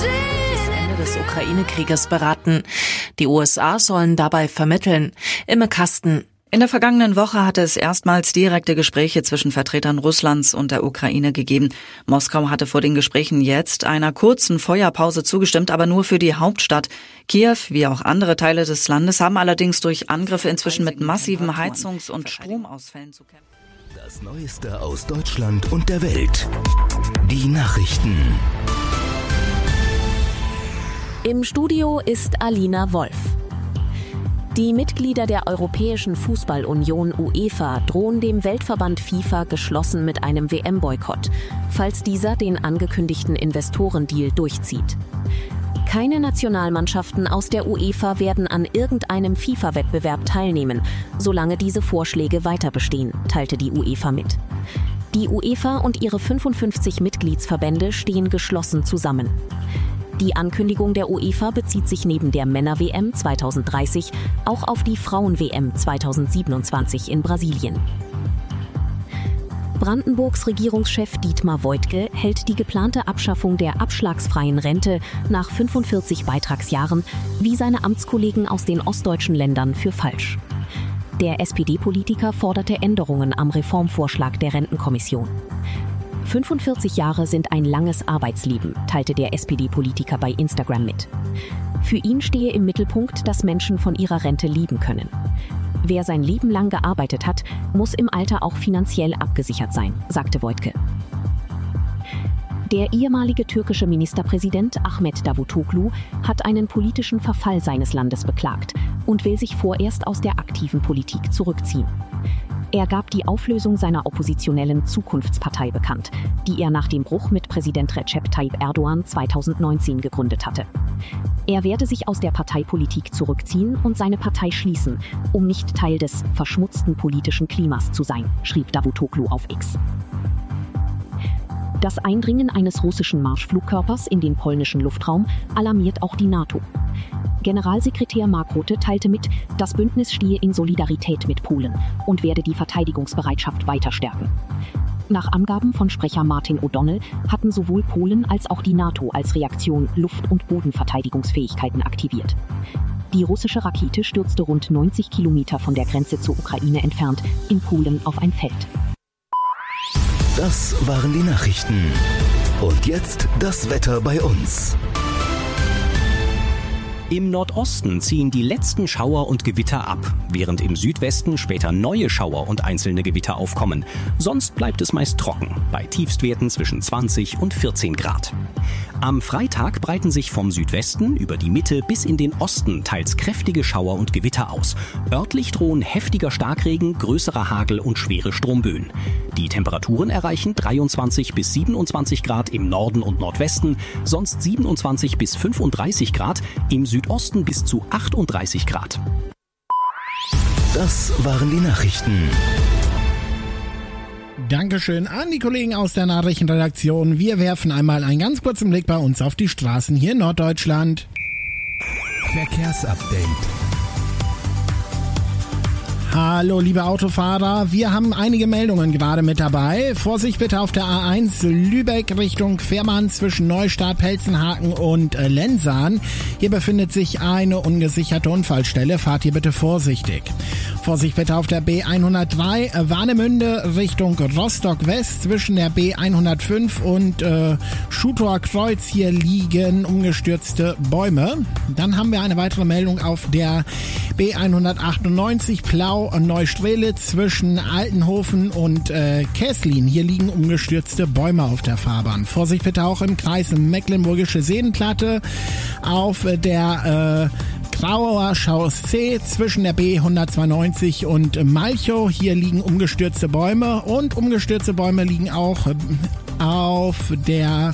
das Ende des Ukraine-Krieges beraten. Die USA sollen dabei vermitteln. Imme Kasten. In der vergangenen Woche hatte es erstmals direkte Gespräche zwischen Vertretern Russlands und der Ukraine gegeben. Moskau hatte vor den Gesprächen jetzt einer kurzen Feuerpause zugestimmt, aber nur für die Hauptstadt. Kiew, wie auch andere Teile des Landes, haben allerdings durch Angriffe inzwischen mit massiven Heizungs- und Stromausfällen zu kämpfen. Das Neueste aus Deutschland und der Welt. Die Nachrichten. Im Studio ist Alina Wolf. Die Mitglieder der Europäischen Fußballunion UEFA drohen dem Weltverband FIFA geschlossen mit einem WM-Boykott, falls dieser den angekündigten Investorendeal durchzieht. Keine Nationalmannschaften aus der UEFA werden an irgendeinem FIFA-Wettbewerb teilnehmen, solange diese Vorschläge weiter bestehen, teilte die UEFA mit. Die UEFA und ihre 55 Mitgliedsverbände stehen geschlossen zusammen. Die Ankündigung der UEFA bezieht sich neben der Männer-WM 2030 auch auf die Frauen-WM 2027 in Brasilien. Brandenburgs Regierungschef Dietmar Woidke hält die geplante Abschaffung der abschlagsfreien Rente nach 45 Beitragsjahren wie seine Amtskollegen aus den ostdeutschen Ländern für falsch. Der SPD-Politiker forderte Änderungen am Reformvorschlag der Rentenkommission. 45 Jahre sind ein langes Arbeitsleben, teilte der SPD-Politiker bei Instagram mit. Für ihn stehe im Mittelpunkt, dass Menschen von ihrer Rente leben können. Wer sein Leben lang gearbeitet hat, muss im Alter auch finanziell abgesichert sein, sagte Woidke. Der ehemalige türkische Ministerpräsident Ahmet Davutoglu hat einen politischen Verfall seines Landes beklagt und will sich vorerst aus der aktiven Politik zurückziehen. Er gab die Auflösung seiner oppositionellen Zukunftspartei bekannt, die er nach dem Bruch mit Präsident Recep Tayyip Erdogan 2019 gegründet hatte. Er werde sich aus der Parteipolitik zurückziehen und seine Partei schließen, um nicht Teil des verschmutzten politischen Klimas zu sein, schrieb Davutoglu auf X. Das Eindringen eines russischen Marschflugkörpers in den polnischen Luftraum alarmiert auch die NATO. Generalsekretär Mark Rutte teilte mit, das Bündnis stehe in Solidarität mit Polen und werde die Verteidigungsbereitschaft weiter stärken. Nach Angaben von Sprecher Martin O'Donnell hatten sowohl Polen als auch die NATO als Reaktion Luft- und Bodenverteidigungsfähigkeiten aktiviert. Die russische Rakete stürzte rund 90 Kilometer von der Grenze zur Ukraine entfernt in Polen auf ein Feld. Das waren die Nachrichten. Und jetzt das Wetter bei uns. Im Nordosten ziehen die letzten Schauer und Gewitter ab, während im Südwesten später neue Schauer und einzelne Gewitter aufkommen. Sonst bleibt es meist trocken, bei Tiefstwerten zwischen 20 und 14 Grad. Am Freitag breiten sich vom Südwesten über die Mitte bis in den Osten teils kräftige Schauer und Gewitter aus. Örtlich drohen heftiger Starkregen, größerer Hagel und schwere Stromböen. Die Temperaturen erreichen 23 bis 27 Grad im Norden und Nordwesten, sonst 27 bis 35 Grad, im Südosten bis zu 38 Grad. Das waren die Nachrichten. Dankeschön an die Kollegen aus der Nachrichtenredaktion. Wir werfen einmal einen ganz kurzen Blick bei uns auf die Straßen hier in Norddeutschland. Verkehrsupdate. Hallo liebe Autofahrer, wir haben einige Meldungen gerade mit dabei. Vorsicht bitte auf der A1 Lübeck Richtung Fährmann zwischen Neustadt, Pelzenhaken und Lenzahn. Hier befindet sich eine ungesicherte Unfallstelle, fahrt hier bitte vorsichtig. Vorsicht bitte auf der B103 Warnemünde Richtung Rostock West zwischen der B105 und Schutor Kreuz. Hier liegen umgestürzte Bäume. Dann haben wir eine weitere Meldung auf der B198 Plau Neustrelitz zwischen Altenhofen und Kesslin. Hier liegen umgestürzte Bäume auf der Fahrbahn. Vorsicht bitte auch im Kreis Mecklenburgische Seenplatte auf der Grauer Chaussee zwischen der B192 und Malchow. Hier liegen umgestürzte Bäume und umgestürzte Bäume liegen auch auf der...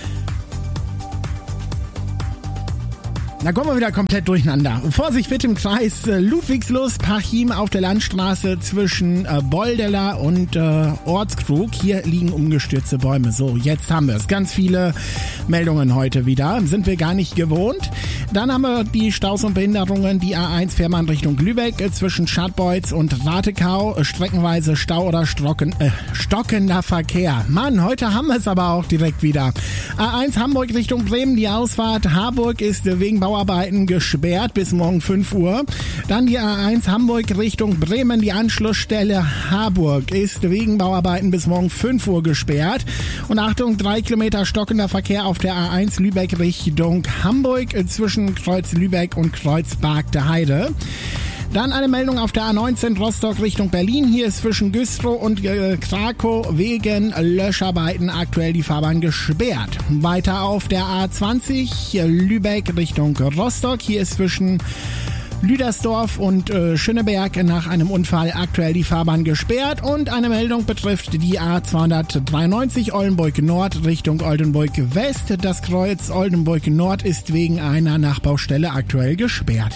Da kommen wir wieder komplett durcheinander. Vorsicht bitte im Kreis Ludwigslust, Parchim auf der Landstraße zwischen Boldeler und Ortskrug. Hier liegen umgestürzte Bäume. So, jetzt haben wir es. Ganz viele Meldungen heute wieder. Sind wir gar nicht gewohnt. Dann haben wir die Staus und Behinderungen, die A1 Fährmann Richtung Lübeck zwischen Schadbeutz und Ratekau, streckenweise Stau oder stockender Verkehr. Mann, heute haben wir es aber auch direkt wieder. A1 Hamburg Richtung Bremen, die Ausfahrt Harburg ist wegen Bauarbeiten gesperrt bis morgen 5 Uhr. Dann die A1 Hamburg Richtung Bremen, die Anschlussstelle Harburg ist wegen Bauarbeiten bis morgen 5 Uhr gesperrt. Und Achtung, 3 Kilometer stockender Verkehr auf der A1 Lübeck Richtung Hamburg zwischen Kreuz Lübeck und Kreuz Bargte Heide. Dann eine Meldung auf der A19 Rostock Richtung Berlin. Hier ist zwischen Güstrow und Krakow wegen Löscharbeiten aktuell die Fahrbahn gesperrt. Weiter auf der A20 Lübeck Richtung Rostock. Hier ist zwischen Lüdersdorf und Schöneberg nach einem Unfall aktuell die Fahrbahn gesperrt. Und eine Meldung betrifft die A293 Oldenburg Nord Richtung Oldenburg West. Das Kreuz Oldenburg Nord ist wegen einer Nachbaustelle aktuell gesperrt.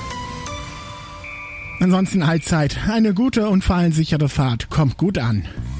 Ansonsten Allzeit. Eine gute und fallensichere Fahrt. Kommt gut an.